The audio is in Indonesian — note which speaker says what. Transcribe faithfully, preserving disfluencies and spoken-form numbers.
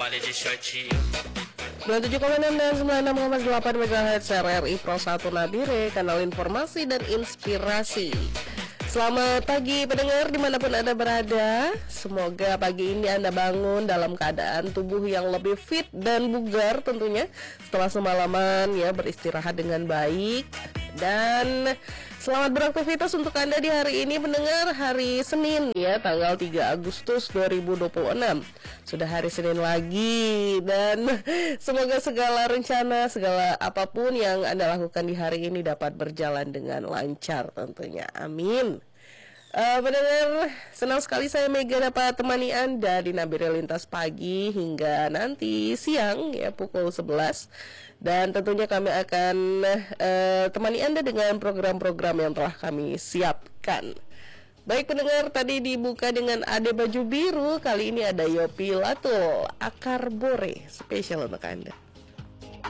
Speaker 1: sembilan puluh tujuh koma enam dan sembilan puluh enam koma delapan megahertz R R I Pro satu Nabire, kanal informasi dan inspirasi. Selamat pagi pendengar dimanapun Anda berada. Semoga pagi ini Anda bangun dalam keadaan tubuh yang lebih fit dan bugar tentunya, setelah semalaman ya beristirahat dengan baik. Dan selamat beraktivitas untuk Anda di hari ini pendengar, hari Senin ya, tanggal tiga Agustus dua ribu dua puluh enam. Sudah hari Senin lagi, dan semoga segala rencana, segala apapun yang Anda lakukan di hari ini dapat berjalan dengan lancar tentunya. Amin. Uh, pendengar, senang sekali saya Mega dapat temani Anda di Nabire Lintas Pagi hingga nanti siang ya pukul sebelas. Dan tentunya kami akan uh, temani Anda dengan program-program yang telah kami siapkan. Baik pendengar, tadi dibuka dengan Ade Baju Biru. Kali ini ada Yopi Latul, Akar Bore, spesial untuk Anda.